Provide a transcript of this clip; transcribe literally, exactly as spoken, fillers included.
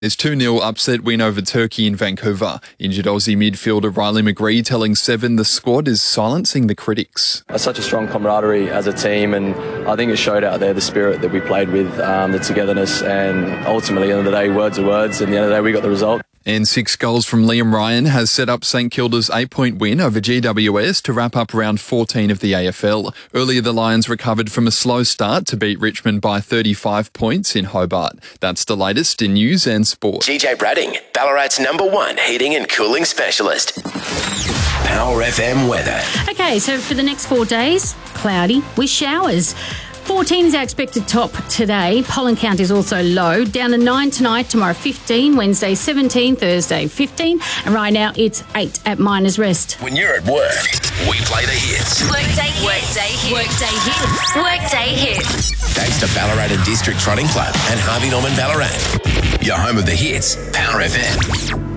It's two nil upset win over Turkey in Vancouver. Injured Aussie midfielder Riley McGree telling Seven the squad is silencing the critics. It's such a strong camaraderie as a team, and I think it showed out there the spirit that we played with, um, the togetherness, and ultimately, at the end of the day, words are words, and at the end of the day, we got the result. And six goals from Liam Ryan has set up St Kilda's eight-point win over G W S to wrap up round fourteen of the A F L. Earlier, the Lions recovered from a slow start to beat Richmond by thirty-five points in Hobart. That's the latest in news and sport. G J Bradding, Ballarat's number one heating and cooling specialist. Power F M weather. Okay, so for the next four days, cloudy with showers. fourteen is our expected top today. Pollen count is also low. Down to nine tonight, tomorrow fifteen, Wednesday seventeen, Thursday fifteen, and right now it's eight at Miners Rest. When you're at work, we play the hits. Workday hits. Workday hits. Workday hits. Thanks to Ballarat and District Trotting Club and Harvey Norman Ballarat. Your home of the hits, Power F M.